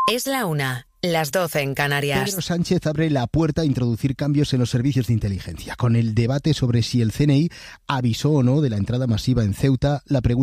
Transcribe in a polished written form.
Es la 1, las 12 en Canarias. Pedro Sánchez abre la puerta a introducir cambios en los servicios de inteligencia. Con el debate sobre si el CNI avisó o no de la entrada masiva en Ceuta, la pregunta